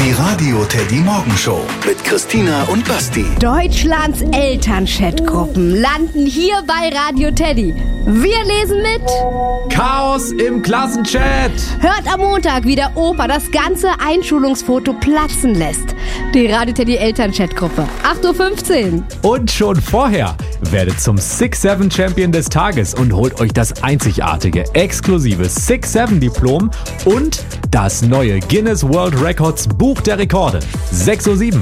Die Radio Teddy Morgenshow mit Christina und Basti. Deutschlands Elternchatgruppen landen hier bei Radio Teddy. Wir lesen mit. Chaos im Klassenchat. Hört am Montag, wie der Opa das ganze Einschulungsfoto platzen lässt. Die Radio Teddy Elternchatgruppe. 8:15 Uhr. Und schon vorher werdet zum 6-7 Champion des Tages und holt euch das einzigartige, exklusive 6-7 Diplom und das neue Guinness World Records Buch der Rekorde. 6:07 Uhr.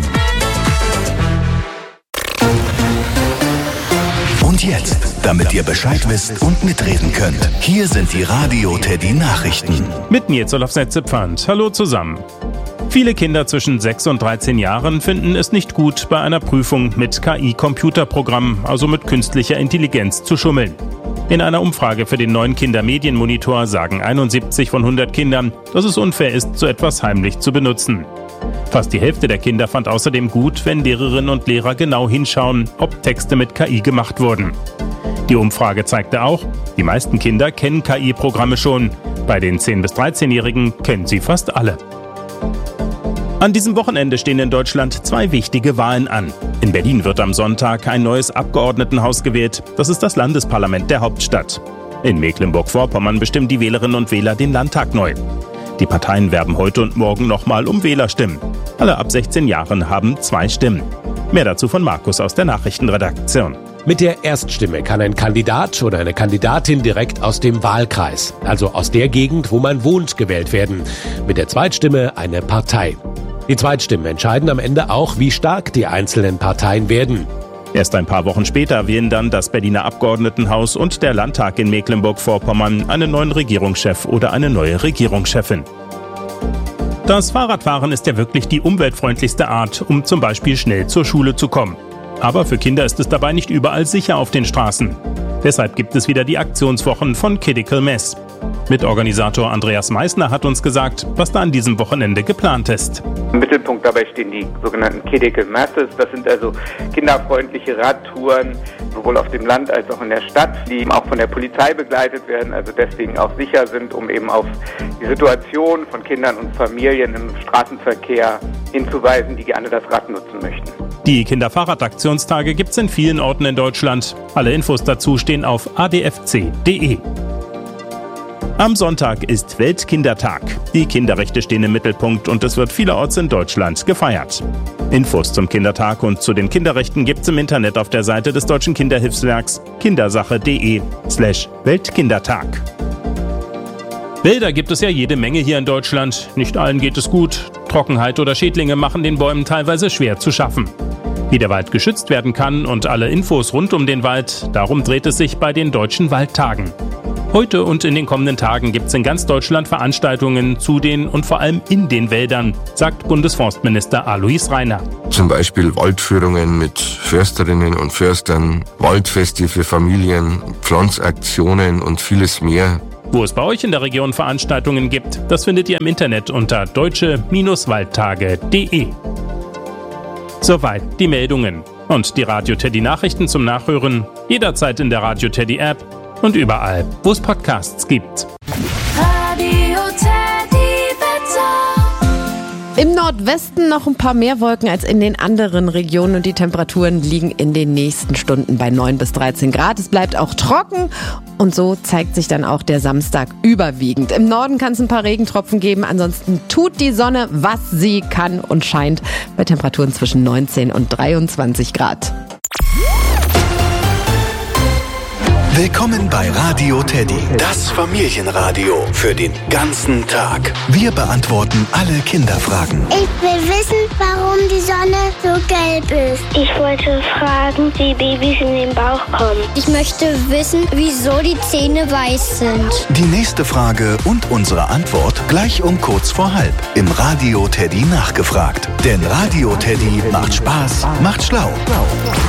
Und jetzt, damit ihr Bescheid wisst und mitreden könnt, hier sind die Radio Teddy Nachrichten. Mit Nils Olaf-Netze-Pfand. Hallo zusammen. Viele Kinder zwischen 6 und 13 Jahren finden es nicht gut, bei einer Prüfung mit KI-Computerprogrammen, also mit künstlicher Intelligenz, zu schummeln. In einer Umfrage für den neuen Kindermedienmonitor sagen 71 von 100 Kindern, dass es unfair ist, so etwas heimlich zu benutzen. Fast die Hälfte der Kinder fand außerdem gut, wenn Lehrerinnen und Lehrer genau hinschauen, ob Texte mit KI gemacht wurden. Die Umfrage zeigte auch, die meisten Kinder kennen KI-Programme schon. Bei den 10- bis 13-Jährigen kennen sie fast alle. An diesem Wochenende stehen in Deutschland 2 wichtige Wahlen an. In Berlin wird am Sonntag ein neues Abgeordnetenhaus gewählt. Das ist das Landesparlament der Hauptstadt. In Mecklenburg-Vorpommern bestimmen die Wählerinnen und Wähler den Landtag neu. Die Parteien werben heute und morgen nochmal um Wählerstimmen. Alle ab 16 Jahren haben 2 Stimmen. Mehr dazu von Markus aus der Nachrichtenredaktion. Mit der Erststimme kann ein Kandidat oder eine Kandidatin direkt aus dem Wahlkreis, also aus der Gegend, wo man wohnt, gewählt werden. Mit der Zweitstimme eine Partei. Die Zweitstimmen entscheiden am Ende auch, wie stark die einzelnen Parteien werden. Erst ein paar Wochen später wählen dann das Berliner Abgeordnetenhaus und der Landtag in Mecklenburg-Vorpommern einen neuen Regierungschef oder eine neue Regierungschefin. Das Fahrradfahren ist ja wirklich die umweltfreundlichste Art, um zum Beispiel schnell zur Schule zu kommen. Aber für Kinder ist es dabei nicht überall sicher auf den Straßen. Deshalb gibt es wieder die Aktionswochen von Critical Mass. Mitorganisator Andreas Meissner hat uns gesagt, was da an diesem Wochenende geplant ist. Im Mittelpunkt dabei stehen die sogenannten Critical Masses. Das sind also kinderfreundliche Radtouren, sowohl auf dem Land als auch in der Stadt, die auch von der Polizei begleitet werden, also deswegen auch sicher sind, um eben auf die Situation von Kindern und Familien im Straßenverkehr hinzuweisen, die gerne das Rad nutzen möchten. Die Kinderfahrradaktionstage gibt es in vielen Orten in Deutschland. Alle Infos dazu stehen auf adfc.de. Am Sonntag ist Weltkindertag. Die Kinderrechte stehen im Mittelpunkt und es wird vielerorts in Deutschland gefeiert. Infos zum Kindertag und zu den Kinderrechten gibt's im Internet auf der Seite des Deutschen Kinderhilfswerks kindersache.de/Weltkindertag. Wälder gibt es ja jede Menge hier in Deutschland. Nicht allen geht es gut. Trockenheit oder Schädlinge machen den Bäumen teilweise schwer zu schaffen. Wie der Wald geschützt werden kann und alle Infos rund um den Wald, darum dreht es sich bei den Deutschen Waldtagen. Heute und in den kommenden Tagen gibt es in ganz Deutschland Veranstaltungen zu den und vor allem in den Wäldern, sagt Bundesforstminister Alois Rainer. Zum Beispiel Waldführungen mit Försterinnen und Förstern, Waldfeste für Familien, Pflanzaktionen und vieles mehr. Wo es bei euch in der Region Veranstaltungen gibt, das findet ihr im Internet unter deutsche-waldtage.de. Soweit die Meldungen. Und die Radio Teddy Nachrichten zum Nachhören jederzeit in der Radio Teddy App und überall, wo es Podcasts gibt. Radio Teddy Wetter. Im Nordwesten noch ein paar mehr Wolken als in den anderen Regionen und die Temperaturen liegen in den nächsten Stunden bei 9 bis 13 Grad. Es bleibt auch trocken und so zeigt sich dann auch der Samstag überwiegend. Im Norden kann es ein paar Regentropfen geben, ansonsten tut die Sonne, was sie kann und scheint bei Temperaturen zwischen 19 und 23 Grad. Willkommen bei Radio Teddy, das Familienradio für den ganzen Tag. Wir beantworten alle Kinderfragen. Ich will wissen, warum die Sonne so gelb ist. Ich wollte fragen, wie Babys in den Bauch kommen. Ich möchte wissen, wieso die Zähne weiß sind. Die nächste Frage und unsere Antwort gleich um kurz vor halb im Radio Teddy nachgefragt. Denn Radio Teddy macht Spaß, macht schlau.